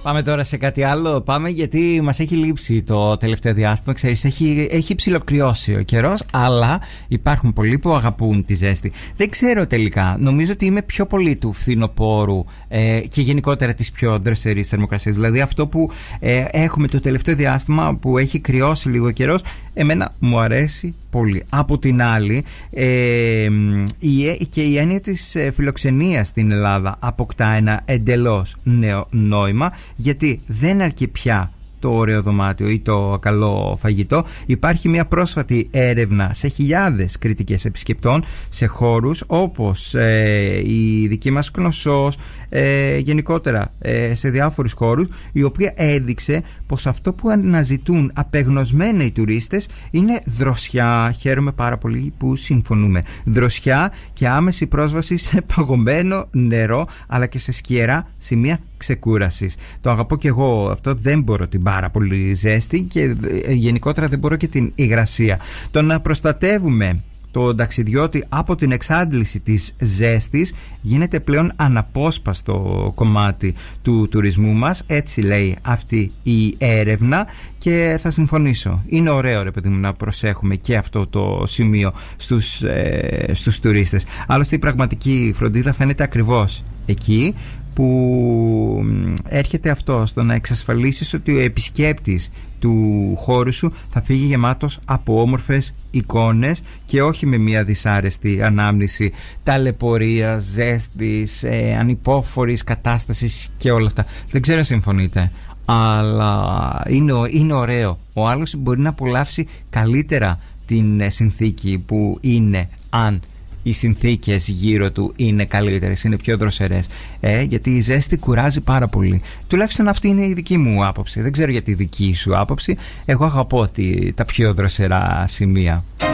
Πάμε τώρα σε κάτι άλλο. Πάμε γιατί μας έχει λείψει το τελευταίο διάστημα. Ξέρεις, έχει ψιλοκριώσει ο καιρός, αλλά υπάρχουν πολλοί που αγαπούν τη ζέστη. Δεν ξέρω τελικά. Νομίζω ότι είμαι πιο πολύ του φθινοπόρου και γενικότερα της πιο δροσερής θερμοκρασίας. Δηλαδή αυτό που έχουμε το τελευταίο διάστημα που έχει κρυώσει λίγο ο καιρός, εμένα μου αρέσει πολύ. Από την άλλη, και η έννοια της φιλοξενίας στην Ελλάδα αποκτά ένα εντελώς νέο νόημα, γιατί δεν αρκεί πια το ωραίο δωμάτιο ή το καλό φαγητό. Υπάρχει μια πρόσφατη έρευνα σε χιλιάδες κριτικές επισκεπτών σε χώρους όπως η δική μας Κνωσσός, γενικότερα σε διάφορους χώρους, η οποία έδειξε πως αυτό που αναζητούν απεγνωσμένα οι τουρίστες είναι δροσιά. Χαίρομαι πάρα πολύ που συμφωνούμε. Δροσιά και άμεση πρόσβαση σε παγωμένο νερό, αλλά και σε σκιερά σημεία ξεκούρασης. Το αγαπώ και εγώ αυτό. Δεν μπορώ την πάρα πολύ ζέστη και γενικότερα δεν μπορώ και την υγρασία. Το να προστατεύουμε το ταξιδιώτη από την εξάντληση της ζέστης γίνεται πλέον αναπόσπαστο κομμάτι του τουρισμού μας. Έτσι λέει αυτή η έρευνα και θα συμφωνήσω. Είναι ωραίο, ρε παιδί μου, να προσέχουμε και αυτό το σημείο στους τουρίστες. Άλλωστε η πραγματική φροντίδα φαίνεται ακριβώς εκεί που έρχεται αυτό, στο να εξασφαλίσεις ότι ο επισκέπτης του χώρου σου θα φύγει γεμάτος από όμορφες εικόνες και όχι με μια δυσάρεστη ανάμνηση ταλαιπωρίας, ζέστης, ανυπόφορης κατάστασης και όλα αυτά. Δεν ξέρω αν συμφωνείτε, αλλά είναι ωραίο. Ο άλλος μπορεί να απολαύσει καλύτερα την συνθήκη που είναι, αν οι συνθήκες γύρω του είναι καλύτερες, είναι πιο δροσερές, γιατί η ζέστη κουράζει πάρα πολύ. Τουλάχιστον αυτή είναι η δική μου άποψη. Δεν ξέρω για τη δική σου άποψη. Εγώ αγαπώ τα πιο δροσερά σημεία.